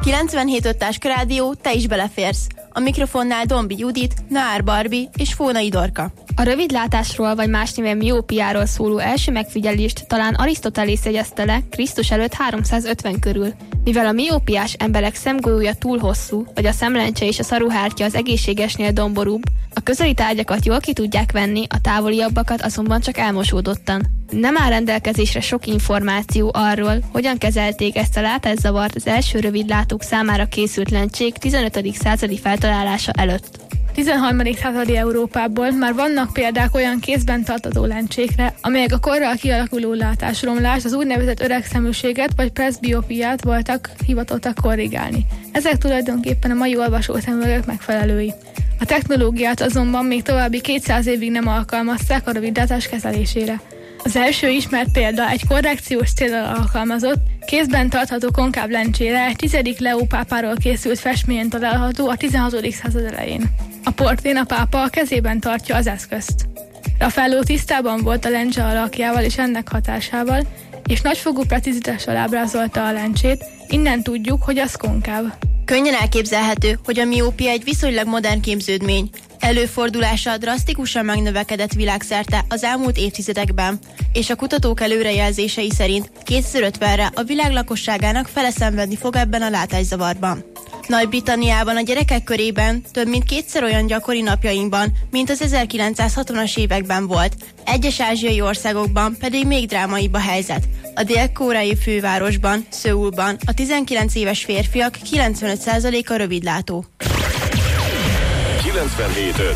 97.5 Táska Rádió, te is beleférsz. A mikrofonnál Dombi Judit, Naár Barbi és Fónai Dorka. A rövidlátásról vagy más néven miópiáról szóló első megfigyelést talán Arisztotelész jegyezte le Krisztus előtt 350 körül. Mivel a miópiás emberek szemgolyója túl hosszú, vagy a szemlencse és a szaruhártya az egészségesnél domborúbb, a közeli tárgyakat jól ki tudják venni, a távoliabbakat azonban csak elmosódottan. Nem áll rendelkezésre sok információ arról, hogyan kezelték ezt a látászavart az első rövidlátók számára készült lencsék 15. századi feltalálása előtt. 13. századi Európából már vannak példák olyan kézben tartható lencsékre, amelyek a korral kialakuló látásromlást, az úgynevezett öregszeműséget vagy preszbiopiát voltak hivatottak korrigálni. Ezek tulajdonképpen a mai olvasószemüvegek megfelelői. A technológiát azonban még további 200 évig nem alkalmazták a rövidlátás kezelésére. Az első ismert példa egy korrekciós céllal alkalmazott, kézben tartható konkáv lencsére egy 10. Leó pápáról készült festményen található a 16. század elején. A portrén a pápa a kezében tartja az eszközt. Raffaello tisztában volt a lencse alakjával és ennek hatásával, és nagyfokú precizitással ábrázolta a lencsét, innen tudjuk, hogy az konkáv. Könnyen elképzelhető, hogy a miópia egy viszonylag modern képződmény. Előfordulása drasztikusan megnövekedett világszerte az elmúlt évtizedekben, és a kutatók előrejelzései szerint 2050-re a világ lakosságának fele szenvedni fog ebben a látászavarban. Nagy-Britanniában a gyerekek körében több mint 2-szer olyan gyakori napjainkban, mint az 1960-as években volt. Egyes ázsiai országokban pedig még drámaibb a helyzet. A dél-koreai fővárosban, Szöulban a 19 éves férfiak 95%-a rövidlátó. 97.5